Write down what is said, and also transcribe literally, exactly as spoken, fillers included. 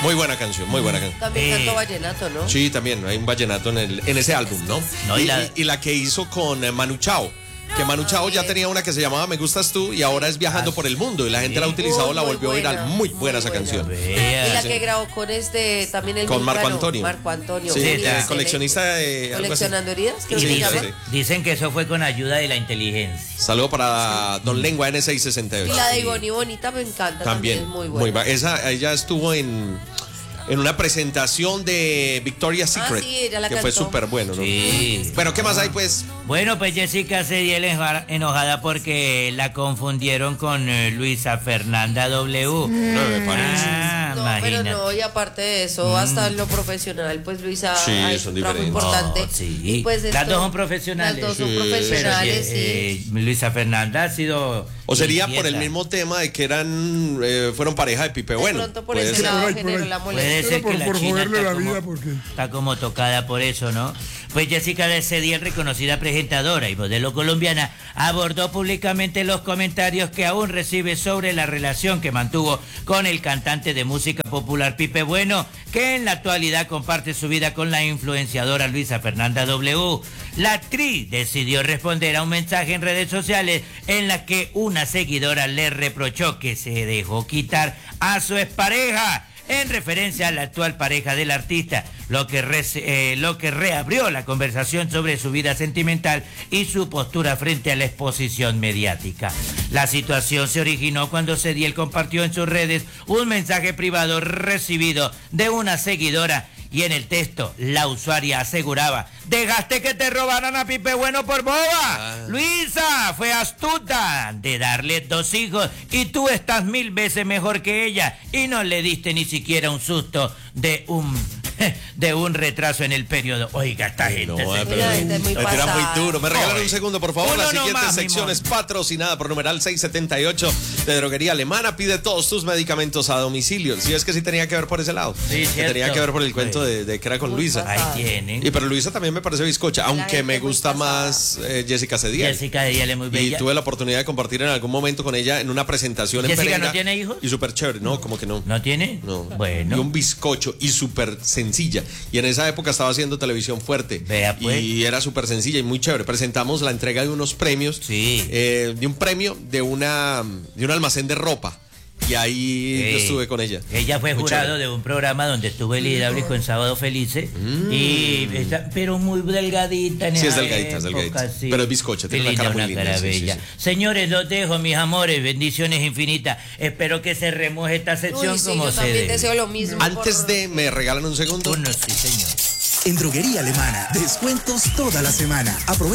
Muy buena canción, muy buena canción. También Eh. cantó vallenato, ¿no? Sí, también hay un vallenato en, el, en ese álbum, ¿no? No, y y, la- y- y la que hizo con eh, Manu Chao. Que Manu Chao ya tenía una que se llamaba Me Gustas Tú y ahora es Viajando por el Mundo. Y la gente la ha utilizado, Muy, la muy volvió buena, viral. Muy muy buena esa buena. canción. Vea. Y la sí. que grabó con este, también el Con Marco mexicano, Antonio. Marco Antonio. Sí, Uy, Sí, eh, excelente. coleccionista de algo así. Coleccionando heridas, creo Y que se sí, llama. sí. dicen, dicen que eso fue con ayuda de la inteligencia. Saludo para Don Lengua N seiscientos sesenta y ocho. Y la de Ivonne y Bonita me encanta. También, También, es muy muy buena. ba- Esa, ella estuvo en, en una presentación de Victoria's Secret, Ah, sí, ella la que fue cantó. súper bueno, ¿no? Sí. Pero ¿qué más hay, pues? Bueno, pues Jessica Cediel enojada, enojada porque la confundieron con eh, Luisa Fernanda W. No me parece. Ah, No, pero imagínate. no, y aparte de eso, hasta en lo profesional, pues Luisa Sí, ha son hecho un trabajo diferentes. importante. Oh, sí. Y pues Las esto- dos son profesionales. Las dos son Sí. Pero, profesionales, sí. eh, Luisa Fernanda ha sido... O sería por el inquieta. mismo tema de que eran eh, fueron pareja de Pipe De Bueno. pronto por Puede ese ser. lado Por ahí, por generó ahí. la Puede molestia. ser por- que la por China joderle está la como, vida, porque- está como tocada por eso, ¿no? Pues Jessica Cediel, reconocida presentadora y modelo colombiana, abordó públicamente los comentarios que aún recibe sobre la relación que mantuvo con el cantante de música popular Pipe Bueno, que en la actualidad comparte su vida con la influenciadora Luisa Fernanda W. La actriz decidió responder a un mensaje en redes sociales en la que una seguidora le reprochó que se dejó quitar a su expareja, en referencia a la actual pareja del artista, lo que, re- eh, lo que reabrió la conversación sobre su vida sentimental y su postura frente a la exposición mediática. La situación se originó cuando Cediel compartió en sus redes un mensaje privado recibido de una seguidora y en el texto la usuaria aseguraba: dejaste que te robaran a Pipe Bueno por boba. Ah. Luisa fue astuta de darle dos hijos y tú estás mil veces mejor que ella y no le diste ni siquiera un susto de un de un retraso en el periodo. Oiga, esta gente No, se- eh, pero La gente es muy la tira muy pasada. duro. Me regalan Ay. un segundo, por favor. Uno La siguiente nomás, mi sección amor. es patrocinada por numeral seiscientos setenta y ocho de Droguería Alemana. Pide todos tus medicamentos a domicilio. Si es que sí tenía que ver por ese lado. Sí, que cierto. tenía que ver por el cuento Sí. de, de que era con Muy Luisa. pasada. Ahí tienen. Y pero Luisa también me parece bizcocha, aunque gente me muy gusta pasada. más eh, Jessica Cediel. Jessica Cediel es muy Y bella. tuve la oportunidad de compartir en algún momento con ella en una presentación en ¿Jessica Pereira. no tiene hijos? Y súper chévere, no, como que no. ¿No tiene? No. Bueno. Y un bizcocho y súper sencilla. Y en esa época estaba haciendo televisión fuerte. Vea, pues. Y era súper sencilla y muy chévere. Presentamos la entrega de unos premios. Sí. eh, de un premio de una de un almacén de ropa. Y ahí yo Sí. estuve con ella. Ella fue Muy jurado chévere. de un programa donde estuvo el hidráulico en Sábado Felices. Y está- pero muy delgadita en Sí, es esa delgadita, es época, delgadita. sí. Pero es bizcocha, tiene Qué una cara muy una linda, cara sí, sí, bella. sí. Señores, los dejo, mis amores. Bendiciones infinitas. Espero que se remoje esta sección Uy, sí, como yo se también debe. deseo lo mismo. Antes por- de, ¿me regalan un segundo? Uno, sí, señor. En Droguería Alemana, descuentos toda la semana. Aprovecha